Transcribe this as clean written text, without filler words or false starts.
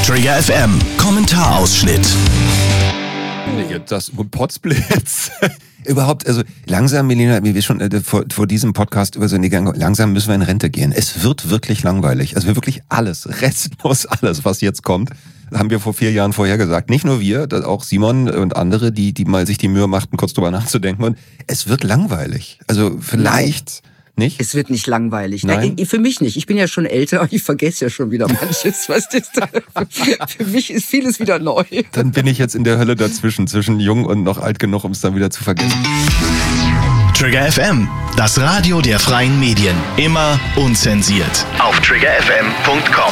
Trigger FM Kommentarausschnitt. Das Potzblitz. Überhaupt, also langsam, Melina, wie wir schon vor diesem Podcast über so eine Gang, langsam müssen wir in Rente gehen. Es wird wirklich langweilig. Also wirklich alles, restlos alles, was jetzt kommt, haben wir vor 4 Jahren vorhergesagt. Nicht nur wir, auch Simon und andere, die mal sich die Mühe machten, kurz drüber nachzudenken. Und es wird langweilig. Also vielleicht... Nicht? Es wird nicht langweilig. Nein? Für mich nicht. Ich bin ja schon älter und ich vergesse ja schon wieder manches. Was ist da? Für mich ist vieles wieder neu. Dann bin ich jetzt in der Hölle dazwischen, zwischen jung und noch alt genug, um es dann wieder zu vergessen. Trigger FM, das Radio der freien Medien. Immer unzensiert. Auf triggerfm.com.